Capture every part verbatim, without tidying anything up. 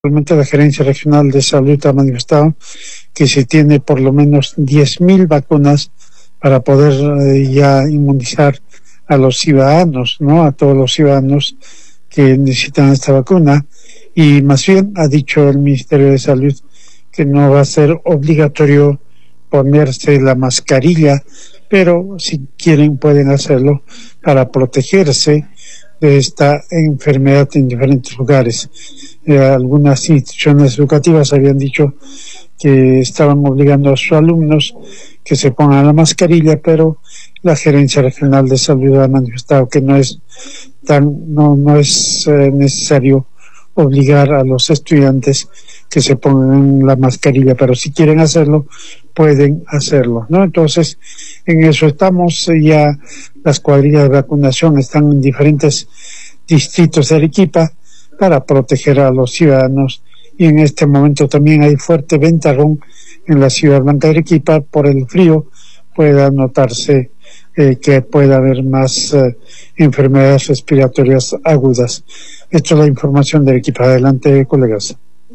Actualmente la Gerencia Regional de Salud ha manifestado que se tiene por lo menos diez mil vacunas para poder eh, ya inmunizar a los ciudadanos, ¿no? A todos los ciudadanos que necesitan esta vacuna. Y más bien ha dicho el Ministerio de Salud que no va a ser obligatorio ponerse la mascarilla, pero si quieren pueden hacerlo para protegerse de esta enfermedad en diferentes lugares. Eh, algunas instituciones educativas habían dicho que estaban obligando a sus alumnos que se pongan la mascarilla, pero la Gerencia Regional de Salud ha manifestado que no es tan no no es eh, necesario obligar a los estudiantes que se pongan la mascarilla, pero si quieren hacerlo pueden hacerlo, ¿no? Entonces en eso estamos. Ya las cuadrillas de vacunación están en diferentes distritos de Arequipa para proteger a los ciudadanos, y en este momento también hay fuerte ventarrón en la ciudad blanca de Arequipa. Por el frío pueda notarse eh, que pueda haber más eh, enfermedades respiratorias agudas. Esta es la información de Arequipa. Adelante, colegas.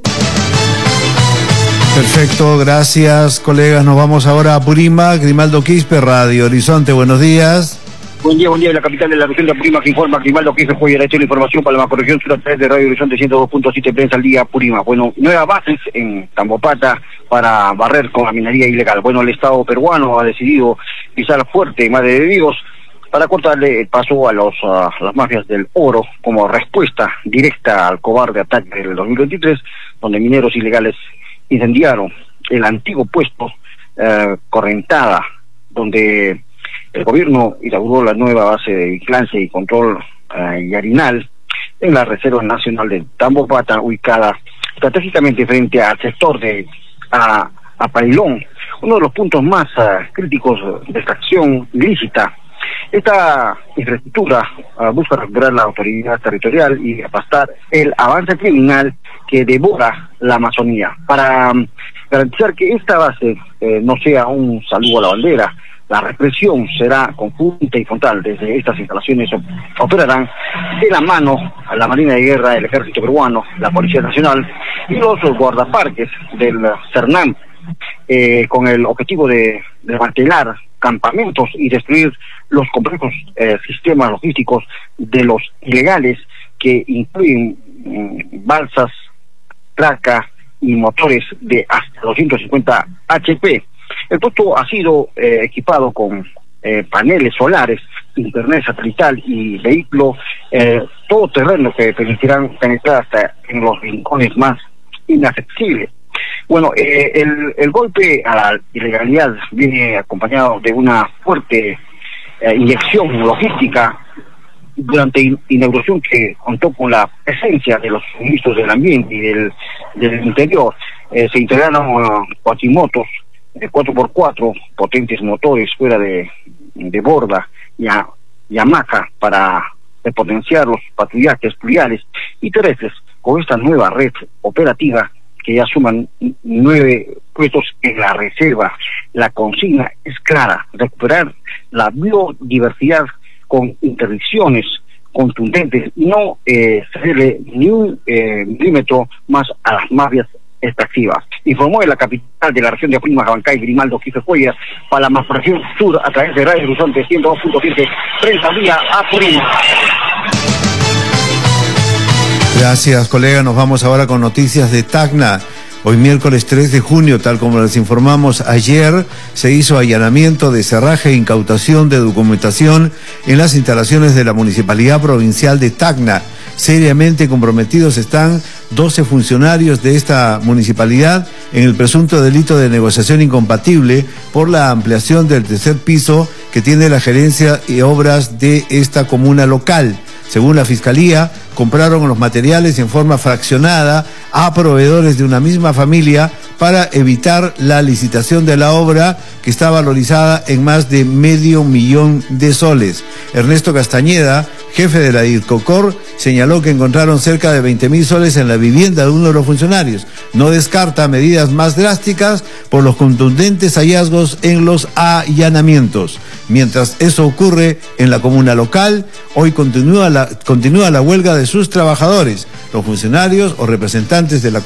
Perfecto, gracias, colegas. Nos vamos ahora a Purímac. Grimaldo Quispe, Radio Horizonte, buenos días. Buen día, buen día. En la capital de la región de Purímac que informa Grimaldo Quispe, fue derecho la información para la macrorregión sur a través de Radio Horizonte ciento dos punto siete Prensa al Día Purímac. Bueno, nuevas bases en Tambopata para barrer con la minería ilegal. Bueno, el Estado peruano ha decidido pisar fuerte Madre de Dios para cortarle el paso a los a las mafias del oro como respuesta directa al cobarde ataque del dos mil veintitrés, donde mineros ilegales incendiaron el antiguo puesto eh, Correntada, donde el gobierno inauguró la nueva base de vigilancia y control eh, yarinal en la Reserva Nacional de Tambopata, ubicada estratégicamente frente al sector de a, a Parilón, uno de los puntos más uh, críticos de extracción ilícita. Esta infraestructura uh, busca recuperar la autoridad territorial y aplastar el avance criminal que devora la Amazonía. Para um, garantizar que esta base eh, no sea un saludo a la bandera, la represión será conjunta y frontal. Desde estas instalaciones operarán de la mano a la Marina de Guerra, el Ejército Peruano, la Policía Nacional y los guardaparques del CERNAM, eh, con el objetivo de desmantelar campamentos y destruir los complejos eh, sistemas logísticos de los ilegales, que incluyen mmm, balsas, traca y motores de hasta doscientos cincuenta H P. El puesto ha sido eh, equipado con eh, paneles solares, internet satelital y vehículo eh, todoterreno que permitirán penetrar hasta en los rincones más inaccesibles. Bueno, eh, el, el golpe a la ilegalidad viene acompañado de una fuerte eh, inyección logística durante la inauguración, que contó con la presencia de los ministros del ambiente y del, del interior. Eh, se integraron uh, cuatrimotos de cuatro por cuatro, potentes motores fuera de, de borda y, a, y hamaca para potenciar los patrullajes fluviales y terrestres. Con esta nueva red operativa, que ya suman nueve puestos en la reserva, la consigna es clara: recuperar la biodiversidad con interdicciones contundentes y no eh, cederle ni un eh, milímetro más a las mafias extractivas. Informó de la capital de la región de Purímac, Abancay, Grimaldo Quispe Cuellar, para la macrorregión sur a través de Radio Horizonte ciento dos punto siete Prensa al Día a Purímac. Gracias, colega. Nos vamos ahora con noticias de Tacna. Hoy miércoles tres de junio, tal como les informamos ayer, se hizo allanamiento de cerraje e incautación de documentación en las instalaciones de la Municipalidad Provincial de Tacna. Seriamente comprometidos están doce funcionarios de esta municipalidad en el presunto delito de negociación incompatible por la ampliación del tercer piso que tiene la gerencia y obras de esta comuna local. Según la Fiscalía, compraron los materiales en forma fraccionada a proveedores de una misma familia para evitar la licitación de la obra, que está valorizada en más de medio millón de soles. Ernesto Castañeda, jefe de la IDCOCOR, señaló que encontraron cerca de veinte mil soles en la vivienda de uno de los funcionarios. No descarta medidas más drásticas por los contundentes hallazgos en los allanamientos. Mientras eso ocurre en la comuna local, hoy continúa la, continúa la huelga de sus trabajadores. Los funcionarios o representantes de la